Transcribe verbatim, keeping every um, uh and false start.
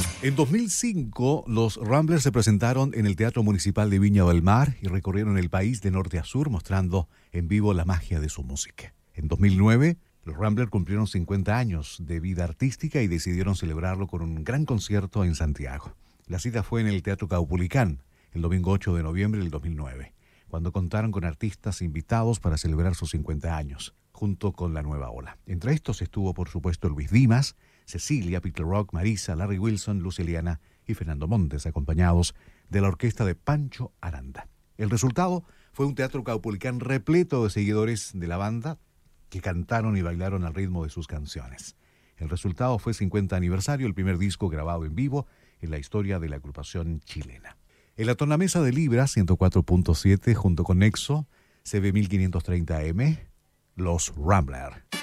En dos mil cinco, los Ramblers se presentaron en el Teatro Municipal de Viña del Mar y recorrieron el país de norte a sur mostrando en vivo la magia de su música. En dos mil nueve, los Ramblers cumplieron cincuenta años de vida artística y decidieron celebrarlo con un gran concierto en Santiago. La cita fue en el Teatro Caupolicán, el domingo ocho de noviembre del dos mil nueve, cuando contaron con artistas invitados para celebrar sus cincuenta años, junto con la nueva ola. Entre estos estuvo, por supuesto, Luis Dimas, Cecilia, Peter Rock, Marisa, Larry Wilson, Luciliana y Fernando Montes, acompañados de la orquesta de Pancho Aranda. El resultado fue un Teatro Caupolicán repleto de seguidores de la banda que cantaron y bailaron al ritmo de sus canciones. El resultado fue cincuenta aniversario, el primer disco grabado en vivo en la historia de la agrupación chilena. En la tornamesa de Libra ciento cuatro punto siete, junto con Nexo, C B mil quinientos treinta M, Los Ramblers.